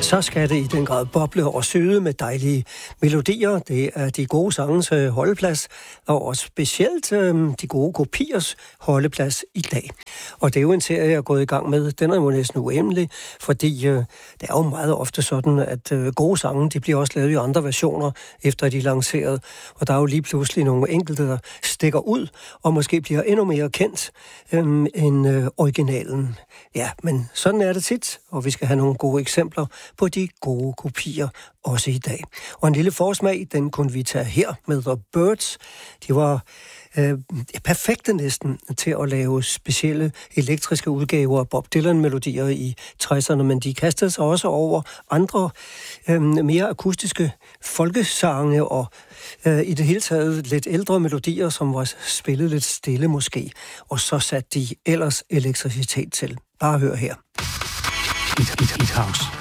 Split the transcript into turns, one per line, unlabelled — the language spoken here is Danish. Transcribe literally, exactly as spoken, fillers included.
Så skal det i den grad boble og søde med dejlige melodier. Det er de gode sangens holdeplads, og også specielt øh, de gode kopiers holdeplads i dag. Og det er jo en serie, jeg er gået i gang med. Den er jo næsten uendelig, fordi øh, det er jo meget ofte sådan, at øh, gode sange, de bliver også lavet i andre versioner, efter de er lanceret. Og der er jo lige pludselig nogle enkelte, der stikker ud, og måske bliver endnu mere kendt øh, end øh, originalen. Ja, men sådan er det tit, og vi skal have nogle gode eksempler på de gode kopier også i dag. Og en lille forsmag, den kunne vi tage her med The Byrds. De var øh, perfekte næsten til at lave specielle elektriske udgaver af Bob Dylan-melodier i tresserne, men de kastede sig også over andre øh, mere akustiske folkesange og øh, i det hele taget lidt ældre melodier, som var spillet lidt stille måske, og så satte de ellers elektricitet til. Bare hør her.
It, it, it house.